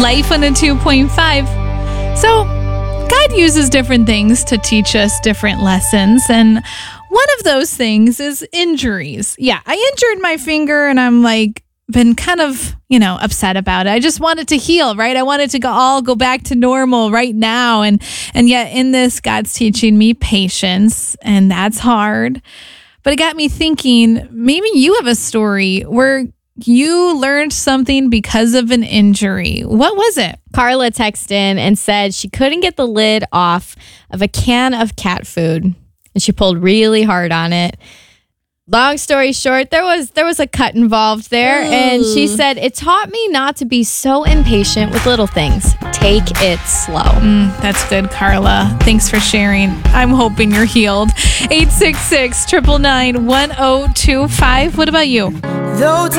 Life on a 2.5. So, God uses different things to teach us different lessons, and one of those things is injuries. Yeah, I injured my finger, and I'm been kind of, upset about it. I just want it to heal, right? I want it to all go back to normal right now. And yet in this, God's teaching me patience, and that's hard. But it got me thinking, maybe you have a story where you learned something because of an injury. What was it? Carla texted in and said she couldn't get the lid off of a can of cat food, and she pulled really hard on it. Long story short, there was a cut involved there. Ooh. And she said, it taught me not to be so impatient with little things. Take it slow. That's good, Carla. Thanks for sharing. I'm hoping you're healed. 866-999-1025. What about you?